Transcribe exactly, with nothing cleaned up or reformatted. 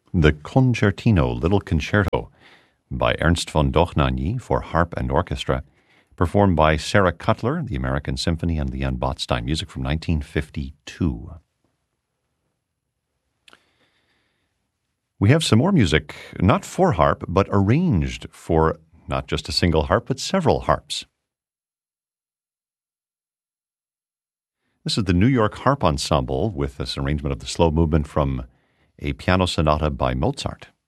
The Concertino, Little Concerto, by Ernst von Dochnanyi for harp and orchestra, performed by Sarah Cutler, the American Symphony, and Leon Botstein. Music from nineteen fifty-two. We have some more music, not for harp, but arranged for not just a single harp, but several harps. This is the New York Harp Ensemble with this arrangement of the slow movement from a piano sonata by Mozart.